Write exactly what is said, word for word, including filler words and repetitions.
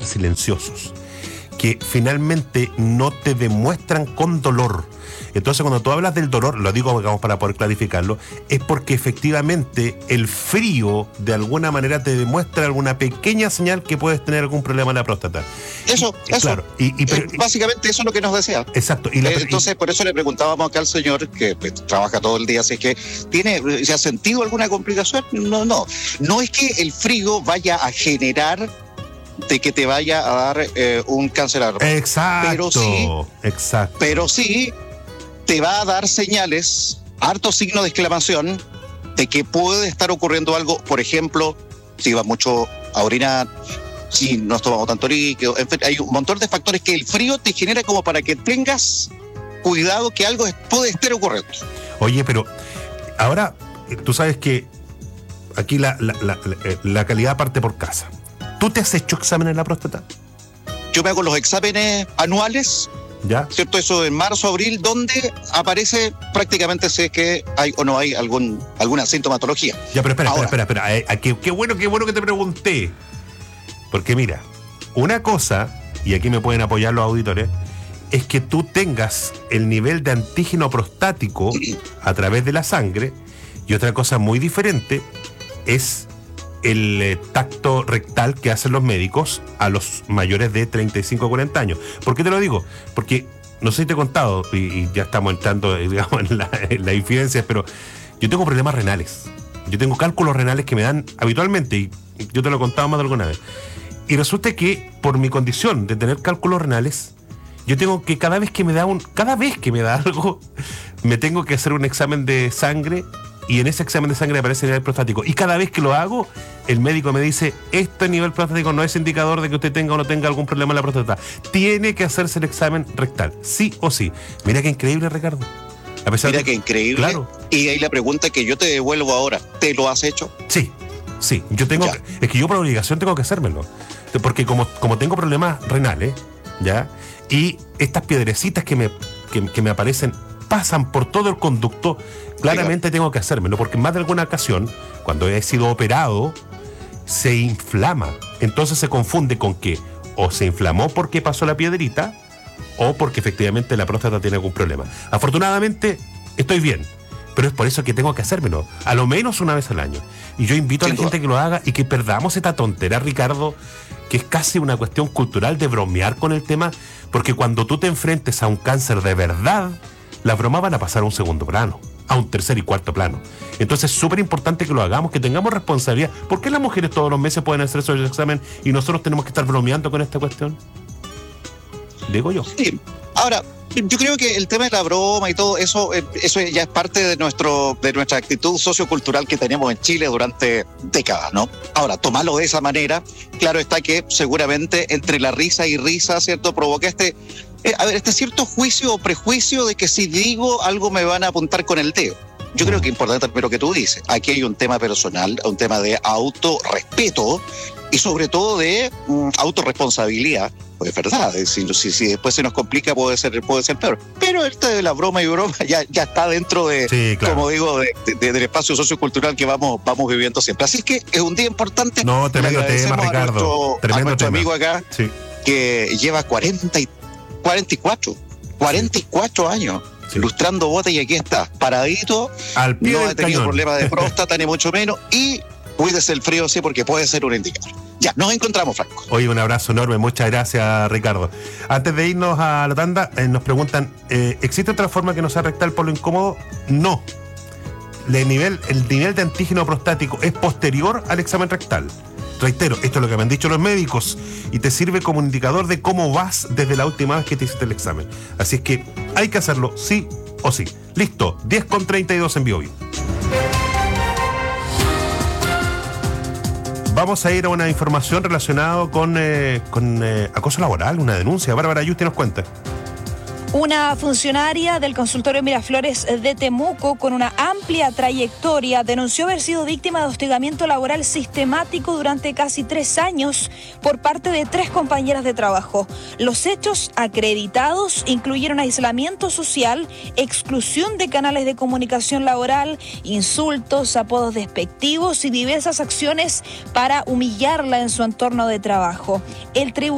silenciosos, que finalmente no te demuestran con dolor. Entonces, cuando tú hablas del dolor, lo digo digamos, para poder clarificarlo, es porque efectivamente el frío de alguna manera te demuestra alguna pequeña señal que puedes tener algún problema en la próstata. Eso, y, eso. Claro, y, y, pero, eh, básicamente eso es lo que nos decía. Exacto. Y la, eh, entonces, y, por eso le preguntábamos acá al señor, que pues, trabaja todo el día, si es que tiene, ¿se ha sentido alguna complicación? No, no. No es que el frío vaya a generar de que te vaya a dar eh, un cáncer al riñón. Exacto. Pero sí, exacto. pero sí te va a dar señales, harto signo de exclamación, de que puede estar ocurriendo algo, por ejemplo, si vas mucho a orinar, si no tomamos tanto líquido, en fin, hay un montón de factores que el frío te genera como para que tengas cuidado que algo puede estar ocurriendo. Oye, pero ahora tú sabes que aquí la, la, la, la, la calidad parte por casa. ¿Tú te has hecho exámenes en la próstata? Yo me hago los exámenes anuales, ¿ya? ¿Cierto? Eso en marzo, abril, donde aparece prácticamente sé que hay o no hay algún alguna sintomatología. Ya, pero espera, Ahora, espera, espera, espera. Eh, qué, qué bueno, qué bueno que te pregunté. Porque mira, una cosa, y aquí me pueden apoyar los auditores, es que tú tengas el nivel de antígeno prostático a través de la sangre, y otra cosa muy diferente es el eh, tacto rectal que hacen los médicos a los mayores de treinta y cinco a cuarenta años. ¿Por qué te lo digo? Porque, no sé si te he contado, y, y ya estamos entrando, digamos, en las la infidencias, pero yo tengo problemas renales. Yo tengo cálculos renales que me dan habitualmente, y yo te lo he contado más de alguna vez. Y resulta que, por mi condición de tener cálculos renales, yo tengo que cada vez que me da un, cada vez que me da algo, me tengo que hacer un examen de sangre, y en ese examen de sangre aparece el nivel prostático. Y cada vez que lo hago, el médico me dice, este nivel prostático no es indicador de que usted tenga o no tenga algún problema en la próstata. Tiene que hacerse el examen rectal, sí o sí. Mira qué increíble, Ricardo. A pesar Mira de... qué increíble. Claro. Y ahí la pregunta que yo te devuelvo ahora, ¿te lo has hecho? Sí, sí. Yo tengo que, es que yo por obligación tengo que hacérmelo. Porque como, como tengo problemas renales, ¿ya? Y estas piedrecitas que me, que, que me aparecen pasan por todo el conducto, claramente tengo que hacérmelo, porque en más de alguna ocasión, cuando he sido operado, se inflama. Entonces se confunde con que o se inflamó porque pasó la piedrita, o porque efectivamente la próstata tiene algún problema. Afortunadamente, estoy bien, pero es por eso que tengo que hacérmelo, a lo menos una vez al año. Y yo invito a la gente que lo haga y que perdamos esta tontera, Ricardo, que es casi una cuestión cultural de bromear con el tema, porque cuando tú te enfrentes a un cáncer de verdad, las bromas van a pasar a un segundo plano, a un tercer y cuarto plano. Entonces es súper importante que lo hagamos, que tengamos responsabilidad. ¿Por qué las mujeres todos los meses pueden hacer esos exámenes y nosotros tenemos que estar bromeando con esta cuestión? Digo yo. Sí. Ahora, yo creo que el tema de la broma y todo eso, eso ya es parte de nuestro de nuestra actitud sociocultural que tenemos en Chile durante décadas, ¿no? Ahora, tomarlo de esa manera, claro está que seguramente entre la risa y risa, ¿cierto? Provoca este, eh, a ver, este cierto juicio o prejuicio de que si digo algo me van a apuntar con el dedo. Yo creo que es importante también lo que tú dices. Aquí hay un tema personal, un tema de autorrespeto y sobre todo de um, autorresponsabilidad. Pues es verdad, si, si, si después se nos complica puede ser puede ser peor. Pero esto de la broma y broma ya, ya está dentro de, sí, claro. como digo, de, de, del espacio sociocultural que vamos, vamos viviendo siempre. Así que es un día importante. No, tremendo tema, Ricardo. A nuestro, tremendo a nuestro tema. amigo acá, sí. que lleva cuarenta y, cuarenta y cuatro, cuarenta y cuatro sí. años. Sí. Lustrando botas y aquí está, paradito, al pie no del ha tenido cañón. Problemas de próstata ni mucho menos, y cuídese el frío, sí, porque puede ser un indicador. Ya, nos encontramos, Franco. Oye, un abrazo enorme, muchas gracias, Ricardo. Antes de irnos a la tanda, eh, nos preguntan, eh, ¿existe otra forma que no sea rectal por lo incómodo? No. El nivel, el nivel de antígeno prostático es posterior al examen rectal. Reitero, esto es lo que me han dicho los médicos y te sirve como indicador de cómo vas desde la última vez que te hiciste el examen. Así es que hay que hacerlo sí o sí. Listo, diez con treinta y dos en Bio Bio. Vamos a ir a una información relacionada con, eh, con eh, acoso laboral, una denuncia. Bárbara Ayuste nos cuenta. Una funcionaria del consultorio Miraflores de Temuco, con una amplia trayectoria, denunció haber sido víctima de hostigamiento laboral sistemático durante casi tres años por parte de tres compañeras de trabajo. Los hechos acreditados incluyeron aislamiento social, exclusión de canales de comunicación laboral, insultos, apodos despectivos y diversas acciones para humillarla en su entorno de trabajo. El tribunal